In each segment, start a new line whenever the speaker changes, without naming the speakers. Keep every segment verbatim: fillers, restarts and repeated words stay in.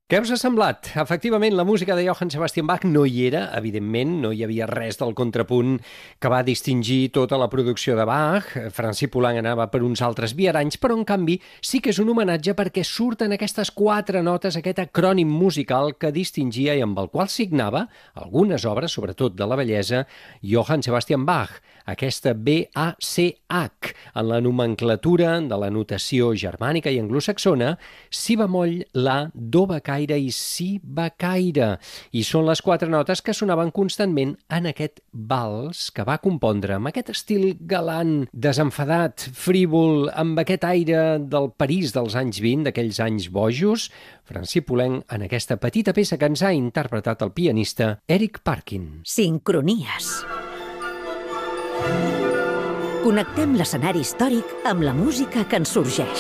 Què us ha semblat? Efectivament, la música de Johann Sebastian Bach no hi era, evidentment, no hi havia res del contrapunt que va distingir tota la producció de Bach. Francí Poulenc anava per uns altres viaranys, però en canvi sí que és un homenatge perquè surten aquestes quatre notes, aquest acrònim musical que distingia i amb el qual signava algunes obres, sobretot de la bellesa, Johann Sebastian Bach, aquesta B A C H. En la nomenclatura de la notació germànica i anglosaxona, si bemoll, la, do becaire i si becaire. I són les quatre notes que sonaven constantment en aquest vals que va compondre amb aquest estil galant, desenfadat, frívol, amb aquest aire del París dels anys vint, d'aquells anys bojos, Francí Poulenc en aquesta petita peça que ens ha interpretat el pianista Eric Parkin.
Sincronies. Connectem l'escenari històric amb la música que ens sorgeix.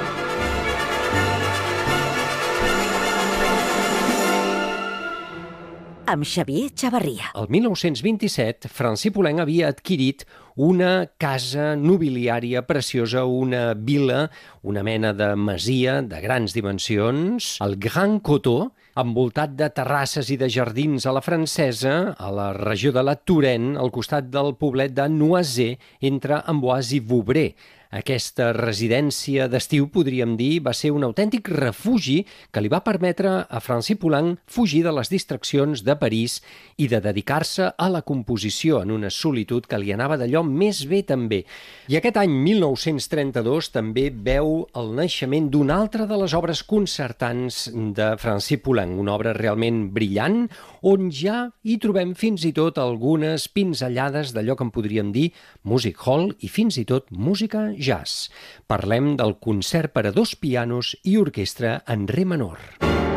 Amb Xavier Chavarria.
El mil nou-cents vint-i-set, Francí Poulenc havia adquirit una casa nobiliària preciosa, una vila, una mena de masia de grans dimensions, el Grand Coteau, envoltat de terrasses i de jardins a la francesa, a la regió de la Touraine, al costat del poblet de Noisy, entre Amboise i Vouvray. Aquesta residència d'estiu, podríem dir, va ser un autèntic refugi que li va permetre a Francí Poulenc fugir de les distraccions de París i de dedicar-se a la composició en una solitud que li anava d'allò més bé també. I aquest any mil nou-cents trenta-dos també veu el naixement d'una altra de les obres concertants de Francí Poulenc, una obra realment brillant, on ja hi trobem fins i tot algunes pinzellades d'allò que en podríem dir music hall i fins i tot música jazz. Parlem del concert per a dos pianos i orquestra en re menor.